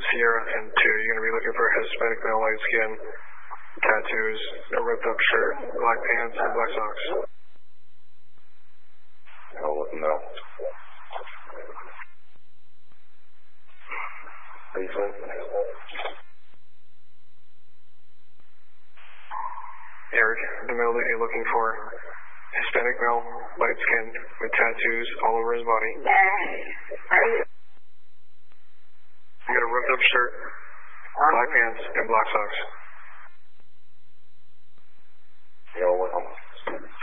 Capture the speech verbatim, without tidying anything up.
Sierra and two. You're going to be looking for Hispanic male, light skin, tattoos, a ripped up shirt, black pants, and black socks. I'll let them know. Eric, the male that you're looking for, Hispanic male, light skin, with tattoos all over his body. You got a ripped up shirt, black pants, and black socks.